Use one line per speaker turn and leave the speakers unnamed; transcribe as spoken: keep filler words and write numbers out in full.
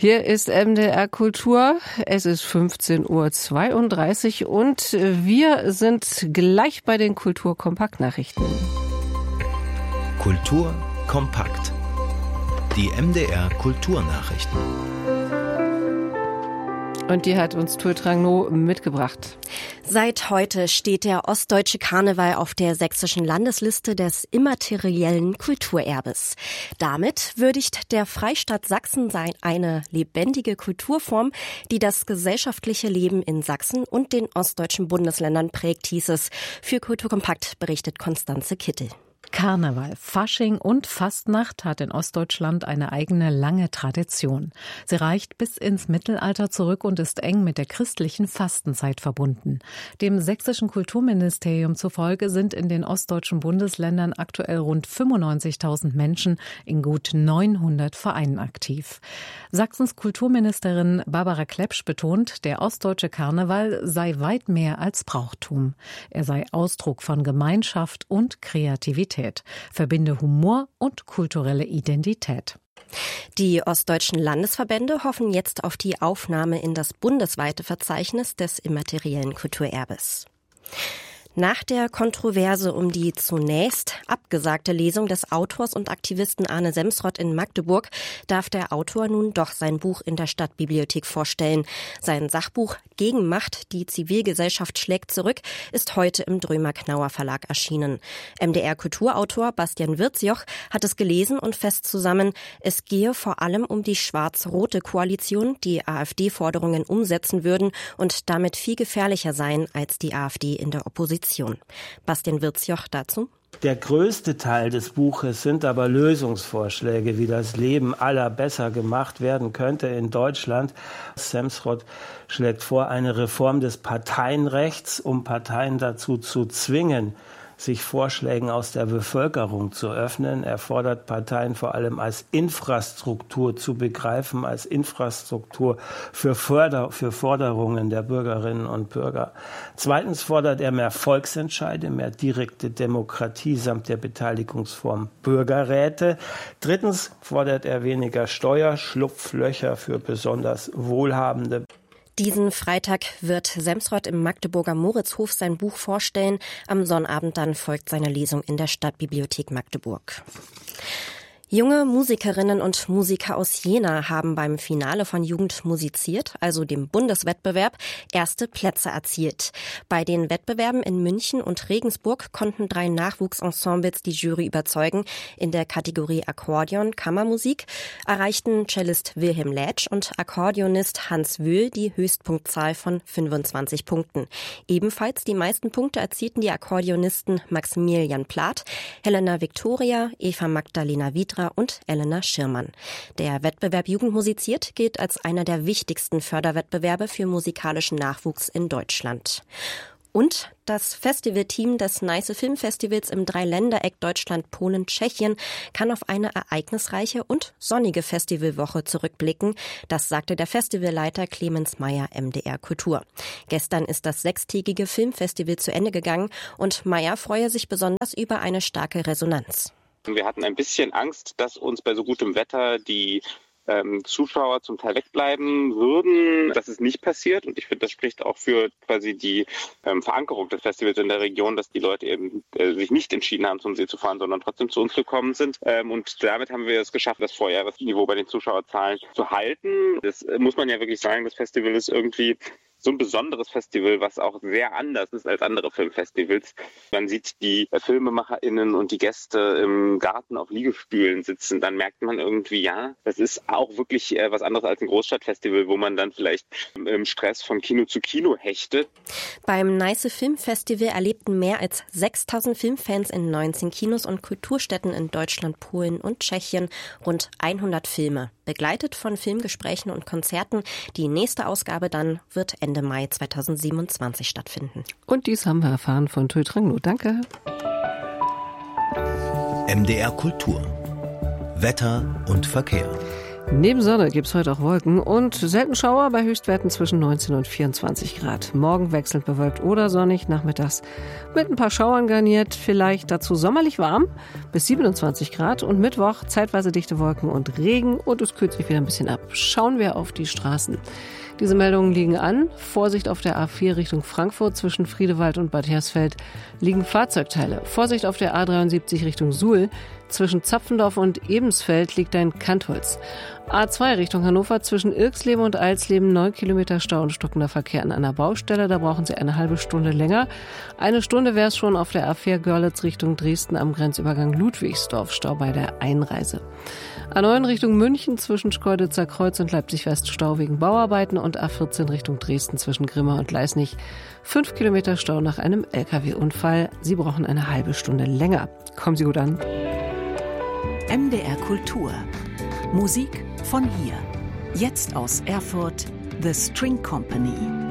Hier ist M D R Kultur. Es ist fünfzehn Uhr zweiunddreißig und wir sind gleich bei den Kulturkompakt-Nachrichten.
Kultur kompakt. Die M D R Kulturnachrichten.
Und die hat uns Tull Trangno mitgebracht.
Seit heute steht der ostdeutsche Karneval auf der sächsischen Landesliste des immateriellen Kulturerbes. Damit würdigt der Freistaat Sachsen eine lebendige Kulturform, die das gesellschaftliche Leben in Sachsen und den ostdeutschen Bundesländern prägt, hieß es. Für Kulturkompakt berichtet Konstanze Kittel.
Karneval, Fasching und Fastnacht hat in Ostdeutschland eine eigene lange Tradition. Sie reicht bis ins Mittelalter zurück und ist eng mit der christlichen Fastenzeit verbunden. Dem sächsischen Kulturministerium zufolge sind in den ostdeutschen Bundesländern aktuell rund fünfundneunzigtausend Menschen in gut neunhundert Vereinen aktiv. Sachsens Kulturministerin Barbara Klepsch betont, der ostdeutsche Karneval sei weit mehr als Brauchtum. Er sei Ausdruck von Gemeinschaft und Kreativität. Verbinde Humor und kulturelle Identität.
Die ostdeutschen Landesverbände hoffen jetzt auf die Aufnahme in das bundesweite Verzeichnis des immateriellen Kulturerbes. Nach der Kontroverse um die zunächst abgesagte Lesung des Autors und Aktivisten Arne Semsrott in Magdeburg darf der Autor nun doch sein Buch in der Stadtbibliothek vorstellen. Sein Sachbuch Gegenmacht, die Zivilgesellschaft schlägt zurück, ist heute im Drömer-Knauer Verlag erschienen. M D R-Kulturautor Bastian Wirzjoch hat es gelesen und fasst zusammen, es gehe vor allem um die schwarz-rote Koalition, die AfD-Forderungen umsetzen würden und damit viel gefährlicher seien als die AfD in der Opposition. Bastian Wirzjoch dazu.
Der größte Teil des Buches sind aber Lösungsvorschläge, wie das Leben aller besser gemacht werden könnte in Deutschland. Semsrott schlägt vor, eine Reform des Parteienrechts, um Parteien dazu zu zwingen, sich Vorschlägen aus der Bevölkerung zu öffnen. Er fordert Parteien vor allem als Infrastruktur zu begreifen, als Infrastruktur für, Förder, für Forderungen der Bürgerinnen und Bürger. Zweitens fordert er mehr Volksentscheide, mehr direkte Demokratie samt der Beteiligungsform Bürgerräte. Drittens fordert er weniger Steuerschlupflöcher für besonders Wohlhabende.
Diesen Freitag wird Semsrott im Magdeburger Moritzhof sein Buch vorstellen. Am Sonnabend dann folgt seine Lesung in der Stadtbibliothek Magdeburg. Junge Musikerinnen und Musiker aus Jena haben beim Finale von Jugend musiziert, also dem Bundeswettbewerb, erste Plätze erzielt. Bei den Wettbewerben in München und Regensburg konnten drei Nachwuchsensembles die Jury überzeugen. In der Kategorie Akkordeon Kammermusik erreichten Cellist Wilhelm Lätsch und Akkordeonist Hans Wöhl die Höchstpunktzahl von fünfundzwanzig Punkten. Ebenfalls die meisten Punkte erzielten die Akkordeonisten Maximilian Plath, Helena Victoria, Eva Magdalena Wiedra und Elena Schirmann. Der Wettbewerb Jugend musiziert gilt als einer der wichtigsten Förderwettbewerbe für musikalischen Nachwuchs in Deutschland. Und das Festivalteam des Neiße Filmfestivals im Dreiländereck Deutschland, Polen, Tschechien kann auf eine ereignisreiche und sonnige Festivalwoche zurückblicken. Das sagte der Festivalleiter Clemens Meyer M D R Kultur. Gestern ist das sechstägige Filmfestival zu Ende gegangen und Meyer freue sich besonders über eine starke Resonanz.
Wir hatten ein bisschen Angst, dass uns bei so gutem Wetter die ähm, Zuschauer zum Teil wegbleiben würden. Das ist nicht passiert und ich finde, das spricht auch für quasi die ähm, Verankerung des Festivals in der Region, dass die Leute eben äh, sich nicht entschieden haben, zum See zu fahren, sondern trotzdem zu uns gekommen sind. Ähm, und damit haben wir es geschafft, das Vorjahresniveau bei den Zuschauerzahlen zu halten. Das äh, muss man ja wirklich sagen, das Festival ist irgendwie so ein besonderes Festival, was auch sehr anders ist als andere Filmfestivals. Man sieht die FilmemacherInnen und die Gäste im Garten auf Liegestühlen sitzen. Dann merkt man irgendwie, ja, das ist auch wirklich was anderes als ein Großstadtfestival, wo man dann vielleicht im Stress von Kino zu Kino hechtet.
Beim Neiße Filmfestival erlebten mehr als sechstausend Filmfans in neunzehn Kinos und Kulturstätten in Deutschland, Polen und Tschechien rund hundert Filme. Begleitet von Filmgesprächen und Konzerten. Die nächste Ausgabe dann wird Ende Mai zweitausendsiebenundzwanzig stattfinden.
Und dies haben wir erfahren von Tull Trangno. Danke.
M D R Kultur. Wetter und Verkehr.
Neben Sonne gibt es heute auch Wolken und selten Schauer bei Höchstwerten zwischen neunzehn und vierundzwanzig Grad. Morgen wechselnd bewölkt oder sonnig, nachmittags mit ein paar Schauern garniert, vielleicht dazu sommerlich warm bis siebenundzwanzig Grad und Mittwoch zeitweise dichte Wolken und Regen und es kühlt sich wieder ein bisschen ab. Schauen wir auf die Straßen. Diese Meldungen liegen an. Vorsicht auf der A vier Richtung Frankfurt zwischen Friedewald und Bad Hersfeld liegen Fahrzeugteile. Vorsicht auf der A dreiundsiebzig Richtung Suhl. Zwischen Zapfendorf und Ebensfeld liegt ein Kantholz. A zwei Richtung Hannover zwischen Irksleben und Eilsleben neun Kilometer Stau und stockender Verkehr an einer Baustelle. Da brauchen Sie eine halbe Stunde länger. Eine Stunde wäre es schon auf der A vier Görlitz Richtung Dresden am Grenzübergang Ludwigsdorf. Stau bei der Einreise. A neun Richtung München zwischen Schkeuditzer Kreuz und Leipzig-West Stau wegen Bauarbeiten und A vierzehn Richtung Dresden zwischen Grimma und Leisnig. Fünf Kilometer Stau nach einem L K W-Unfall. Sie brauchen eine halbe Stunde länger. Kommen Sie gut an.
M D R Kultur. Musik von hier. Jetzt aus Erfurt, The String Company.